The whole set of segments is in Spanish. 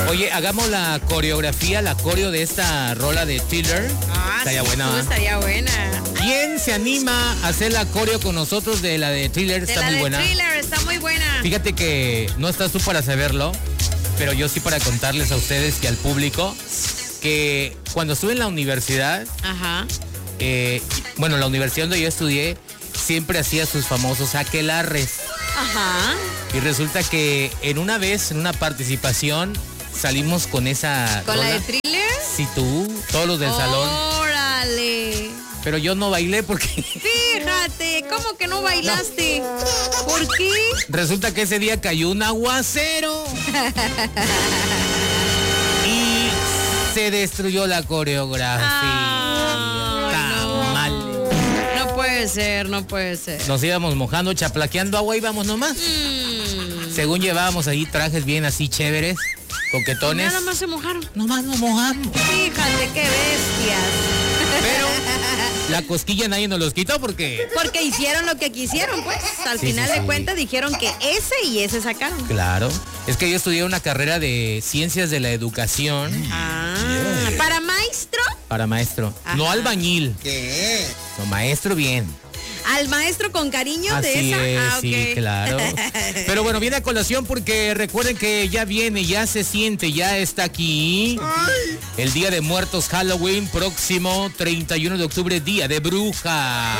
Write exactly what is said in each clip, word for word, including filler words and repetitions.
Oye, hagamos la coreografía, la coreo de esta rola de Thriller. Ah, estaría sí, buena. tú, estaría buena. ¿Quién se anima a hacer la coreo con nosotros de la de Thriller? De Está la muy de buena. Thriller, está muy buena. Fíjate que no estás tú para saberlo, pero yo sí para contarles a ustedes y al público que cuando estuve en la universidad, Ajá. eh, bueno, la universidad donde yo estudié, siempre hacía sus famosos aquelarres. Ajá. Y resulta que en una vez, en una participación, salimos con esa ¿Con rola. la de Thriller? Sí, tú, todos los del salón. Órale. Pero yo no bailé porque Fíjate, ¿cómo que no bailaste? ¿Por qué? resulta que ese día cayó un aguacero. Y se destruyó la coreografía. Tamal. No puede ser, no puede ser. Nos íbamos mojando, chaplaqueando agua, íbamos nomás. Mm. Según llevábamos ahí trajes bien así chéveres, coquetones. Nada más se mojaron. Nomás nos mojamos. Fíjate qué bestias. Pero la cosquilla nadie nos los quitó porque... Porque hicieron lo que quisieron, pues. Al Sí, final sí, de sí. cuentas dijeron que ese y ese sacaron. Claro. Es que yo estudié una carrera de ciencias de la educación Ah, ¿para maestro? para maestro. Ajá. No albañil. ¿Qué? No, maestro bien. ¿Al maestro con cariño de Así esa? es, Ah, sí, ok. claro. Pero bueno, viene a colación porque recuerden que ya viene, ya se siente, ya está aquí. El Día de Muertos Halloween, próximo treinta y uno de octubre, Día de Bruja.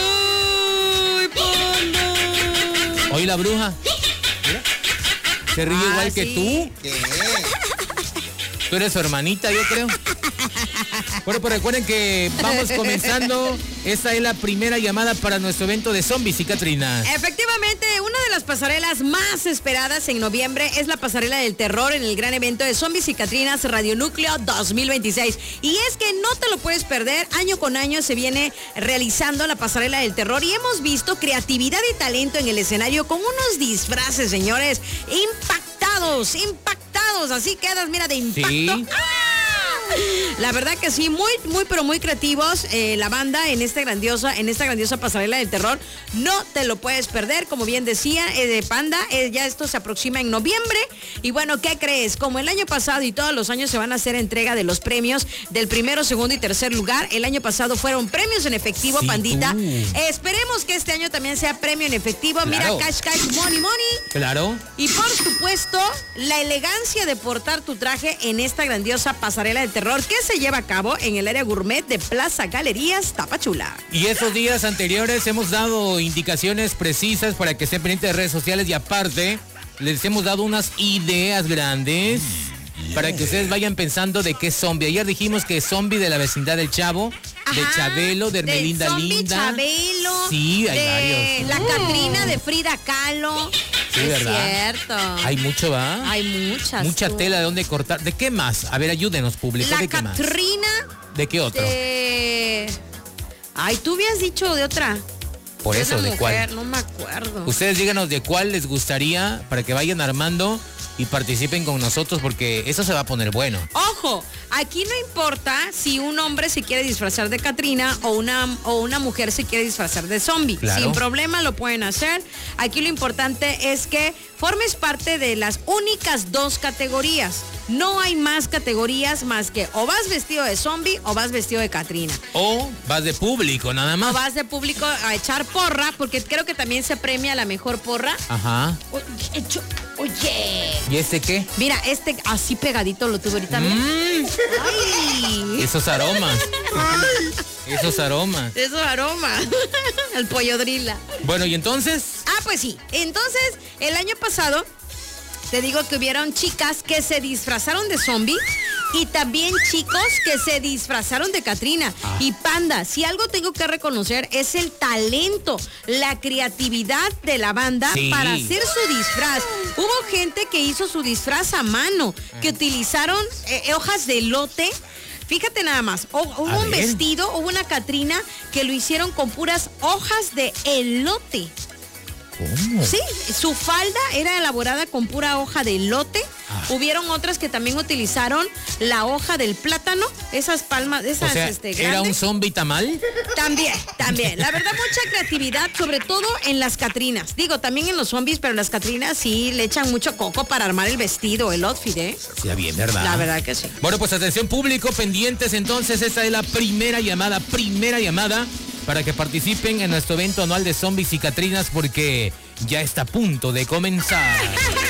¡Uy, Panda! Hoy la bruja. Mira, se ríe Ah, igual que sí. tú. ¿Qué? Tú eres su hermanita, yo creo. Bueno, pues recuerden que vamos comenzando. Esta es la primera llamada para nuestro evento de zombies y Catrinas. Efectivamente, una de las pasarelas más esperadas en noviembre es la pasarela del terror en el gran evento de Zombies y Catrinas Radio Núcleo dos mil veintiséis. Y es que no te lo puedes perder, año con año se viene realizando la pasarela del terror y hemos visto creatividad y talento en el escenario con unos disfraces, señores, impactados, impactados, así quedas, mira, de impacto. Sí. ¡Ah! La verdad que sí, muy, muy, pero muy creativos eh, la banda en esta grandiosa, en esta grandiosa pasarela del terror. No te lo puedes perder, como bien decía eh, de Panda, eh, ya esto se aproxima en noviembre. Y bueno, ¿qué crees? Como el año pasado y todos los años se van a hacer entrega de los premios del primero, segundo y tercer lugar. El año pasado fueron premios en efectivo, Sí, Pandita. tú. Esperemos que este año también sea premio en efectivo. Claro. Mira, cash, cash, money, money. Claro. Y por supuesto, la elegancia de portar tu traje en esta grandiosa pasarela de terror que se lleva a cabo en el área gourmet de Plaza Galerías Tapachula. Y esos días anteriores hemos dado indicaciones precisas para que estén pendientes de redes sociales y aparte les hemos dado unas ideas grandes para que ustedes vayan pensando de qué zombie. Ayer dijimos que zombie de la vecindad del Chavo, de Ajá, Chabelo, de Hermelinda zombie Linda. Chabelo, Sí, hay de varios. la Catrina de Frida Kahlo. Sí, es ¿verdad? cierto. Hay mucho, ¿va? Hay muchas. Mucha tú. tela de dónde cortar. ¿De qué más? A ver, ayúdenos, público. La ¿De qué más? Catrina ¿De qué otro? de... Ay, tú habías dicho de otra. Por eso, Esa ¿de cuál? mujer, no me acuerdo. Ustedes díganos de cuál les gustaría para que vayan armando y participen con nosotros porque eso se va a poner bueno. Ojo, aquí no importa si un hombre se quiere disfrazar de Catrina o una, o una mujer se quiere disfrazar de zombie. Claro. Sin problema lo pueden hacer. Aquí lo importante es que formes parte de las únicas dos categorías. No hay más categorías más que o vas vestido de zombie o vas vestido de Catrina. O vas de público, nada O más. vas de público a echar porra, porque creo que también se premia la mejor porra. Ajá. Oye, echo- oye. ¿Y este qué? Mira, este así pegadito lo tuve ahorita. mira. Mm, Ay. esos aromas. Esos aromas. Eso aroma. El pollo drila. Bueno, ¿y entonces? Ah, pues sí. Entonces, el año pasado, te digo que hubieron chicas que se disfrazaron de zombie y también chicos que se disfrazaron de Catrina. Ah. Y Panda, si algo tengo que reconocer es el talento, la creatividad de la banda Sí. para hacer su disfraz. Hubo gente que hizo su disfraz a mano, que utilizaron eh, hojas de elote. Fíjate nada más, hu- hubo A un ver. vestido, hubo una Catrina que lo hicieron con puras hojas de elote. ¿Cómo? Sí, su falda era elaborada con pura hoja de elote Ah. Hubieron otras que también utilizaron la hoja del plátano, esas palmas, esas, o sea, este, ¿era grandes. un zombie tamal? También, también. La verdad, mucha creatividad, sobre todo en las catrinas. Digo, también en los zombies, pero las catrinas sí le echan mucho coco para armar el vestido, el outfit, ¿eh? Sí, bien, ¿verdad? La verdad que sí. Bueno, pues atención público, pendientes entonces, esta es la primera llamada, primera llamada para que participen en nuestro evento anual de zombies y catrinas porque ya está a punto de comenzar.